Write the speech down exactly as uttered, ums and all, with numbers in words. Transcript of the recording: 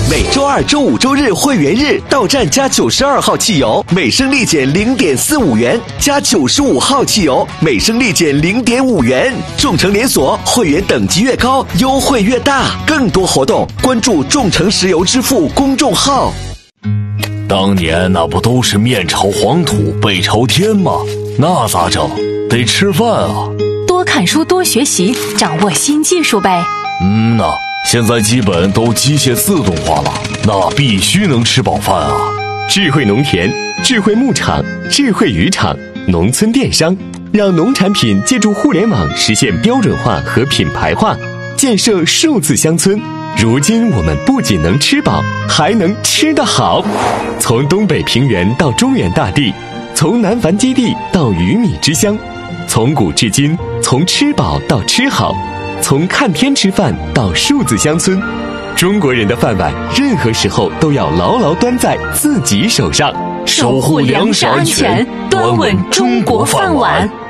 每周二、周五、周日会员日到站加九十二号汽油，每升立减零点四五元；加九十五号汽油，每升立减零点五元。众诚连锁会员等级越高，优惠越大。更多活动，关注众诚石油支付公众号。 当年那不都是面朝黄土背朝天吗？那咋整？得吃饭啊！ 多看书，多学习，掌握新技术呗。 嗯呐，现在基本都机械自动化了，那必须能吃饱饭啊！ 智慧农田、智慧牧场、智慧渔场、农村电商，让农产品借助互联网实现标准化和品牌化，建设数字乡村。如今我们不仅能吃饱，还能吃得好。从东北平原到中原大地，从南繁基地到鱼米之乡，从古至今，从吃饱到吃好，从看天吃饭到数字乡村。中国人的饭碗，任何时候都要牢牢端在自己手上， 守护粮食安全，端稳中国饭碗。